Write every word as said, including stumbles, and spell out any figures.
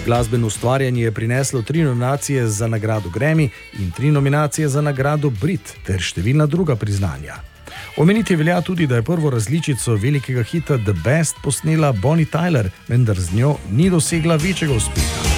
Glasbeno ustvarjanje je prineslo tri nominacije za nagrado Grammy in tri nominacije za nagrado Brit ter številna druga priznanja. Omeniti velja tudi, da je prvo različico velikega hita The Best posnela Bonnie Tyler, vendar z njo ni dosegla večjega uspeha.